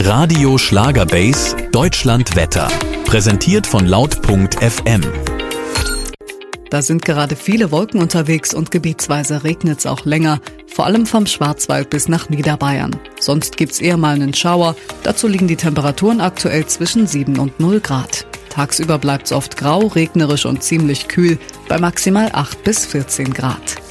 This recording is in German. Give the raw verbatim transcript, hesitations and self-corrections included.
Radio Schlagerbase Deutschland Wetter. Präsentiert von laut Punkt F M. Da sind gerade viele Wolken unterwegs und gebietsweise regnet es auch länger, vor allem vom Schwarzwald bis nach Niederbayern. Sonst gibt's eher mal einen Schauer, dazu liegen die Temperaturen aktuell zwischen sieben und null Grad. Tagsüber bleibt's oft grau, regnerisch und ziemlich kühl, bei maximal acht bis vierzehn Grad.